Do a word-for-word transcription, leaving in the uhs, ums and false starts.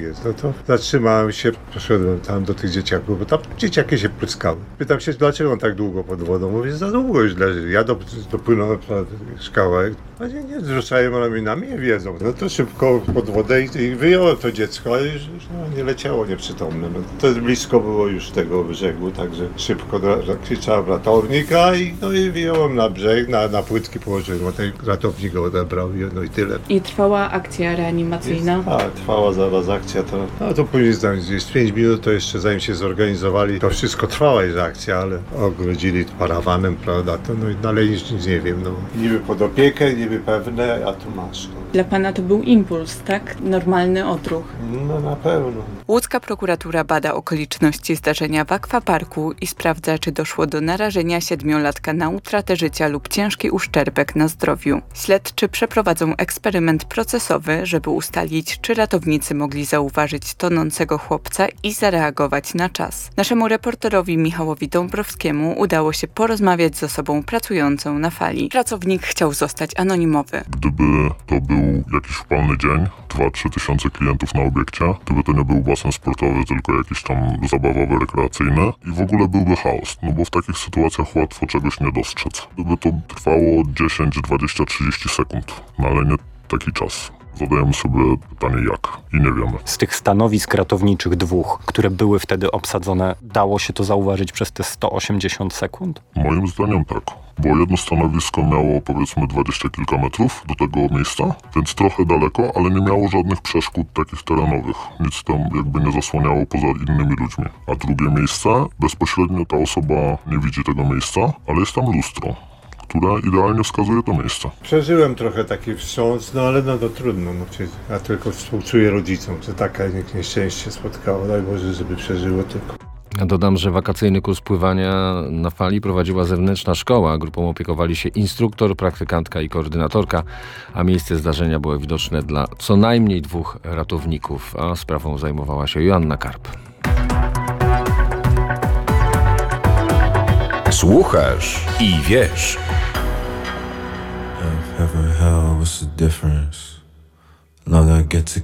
jest. No to zatrzymałem się, poszedłem tam do tych dzieciaków, bo tam dzieciaki się pryskały. Pytam się, dlaczego on tak długo pod wodą? Mówię, za długo już leży. Ja do, dopłynąłem pod kawałek. A nie, nie wzruszają ramionami, nie wiedzą. No to szybko pod wodę i, i wyjąłem to dziecko, ale już, już no, nie leciało nieprzytomne. No, to blisko było już tego brzegu, także szybko krzyczałem ratownika i, no, i wyjąłem na brzeg, na, na płytki położyłem, bo ten ratownik go odebrał i, no i tyle. I trwała akcja reanimacyjna? Jest, a, trwała zaraz akcja, to, no to później gdzieś pięć minut, to jeszcze zanim się zorganizowali, to wszystko trwała już akcja, ale ogrodzili parawanem, prawda, to no i dalej nic, nic nie wiem, no. Niby pod opiekę, niby pewne, a tu masz. No. Dla pana to był impuls, tak? Normalny odruch. No na pewno. Łódzka prokuratura bada okoliczności zdarzenia w akwaparku i sprawdza, czy doszło do narażenia siedmiolatka na utratę życia lub ciężki uszczerbek na zdrowiu. Śledczy przeprowadzą eksperyment procesowy, żeby ustalić, czy ratownicy mogli zauważyć tonącego chłopca i zareagować na czas. Naszemu reporterowi Michałowi Dąbrowskiemu udało się porozmawiać z osobą pracującą na fali. Pracownik chciał zostać anonimowy. Gdyby to był jakiś upalny dzień, dwa trzy tysiące klientów na obiekcie, gdyby to nie był basen sportowy, tylko jakiś tam zabawowy, rekreacyjny i w ogóle byłby chaos, no bo w takich sytuacjach łatwo czegoś nie dostrzec. Gdyby to trwało dziesięć, dwadzieścia, trzydzieści sekund, no ale nie taki czas. Zadajemy sobie pytanie jak i nie wiemy. Z tych stanowisk ratowniczych dwóch, które były wtedy obsadzone, dało się to zauważyć przez te sto osiemdziesiąt sekund? Moim zdaniem tak, bo jedno stanowisko miało powiedzmy dwadzieścia kilka metrów do tego miejsca, więc trochę daleko, ale nie miało żadnych przeszkód takich terenowych. Nic tam jakby nie zasłaniało poza innymi ludźmi. A drugie miejsce, bezpośrednio ta osoba nie widzi tego miejsca, ale jest tam lustro, która idealnie wskazuje to miejsce. Przeżyłem trochę taki wstrząs, no ale no to trudno. No, ja tylko współczuję rodzicom, że taka nieszczęście spotkało. Daj Boże, żeby przeżyło tylko. Ja dodam, że wakacyjny kurs pływania na fali prowadziła zewnętrzna szkoła. Grupą opiekowali się instruktor, praktykantka i koordynatorka, a miejsce zdarzenia było widoczne dla co najmniej dwóch ratowników, a sprawą zajmowała się Joanna Karp. Słuchasz i wiesz. Heaven, hell, what's the difference? Long I get to